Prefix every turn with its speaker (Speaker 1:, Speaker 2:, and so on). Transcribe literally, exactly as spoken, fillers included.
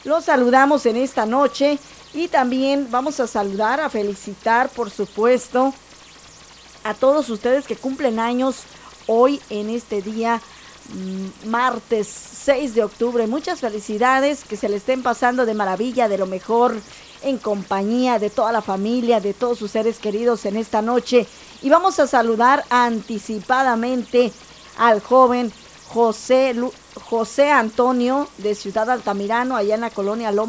Speaker 1: Los saludamos en esta noche y también vamos a saludar, a felicitar, por supuesto, a todos ustedes que cumplen años hoy en este día, mmm, martes seis de octubre. Muchas felicidades, que se le estén pasando de maravilla, de lo mejor, en compañía de toda la familia, de todos sus seres queridos en esta noche. Y vamos a saludar anticipadamente al joven José, Lu José Antonio de Ciudad Altamirano, allá en la colonia Loma